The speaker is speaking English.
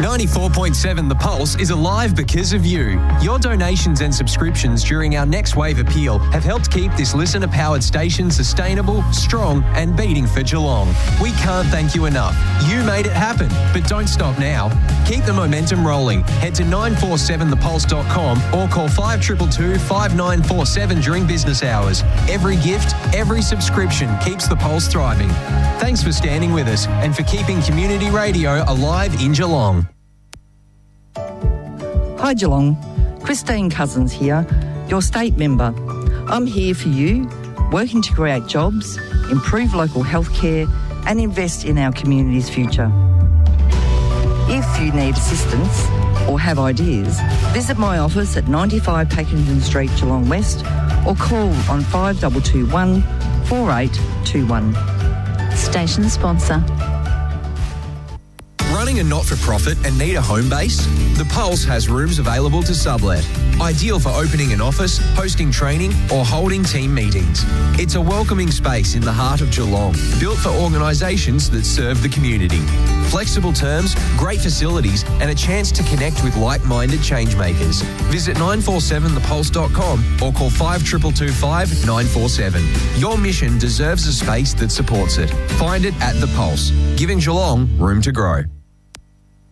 94.7 The Pulse is alive because of you. Your donations and subscriptions during our Next Wave appeal have helped keep this listener-powered station sustainable, strong and beating for Geelong. We can't thank you enough. You made it happen, but don't stop now. Keep the momentum rolling. Head to 947thepulse.com or call 5222 5947 during business hours. Every gift, every subscription keeps the Pulse thriving. Thanks for standing with us and for keeping community radio alive in Geelong. Hi Geelong, Christine Cousins here, your state member. I'm here for you, working to create jobs, improve local healthcare and invest in our community's future. If you need assistance or have ideas, visit my office at 95 Packington Street, Geelong West or call on 5221 4821. Station sponsor. Running a not-for-profit and need a home base? The Pulse has rooms available to sublet. Ideal for opening an office, hosting training or holding team meetings. It's a welcoming space in the heart of Geelong, built for organisations that serve the community. Flexible terms, great facilities and a chance to connect with like-minded changemakers. Visit 947thepulse.com or call 5225 947. Your mission deserves a space that supports it. Find it at The Pulse, giving Geelong room to grow.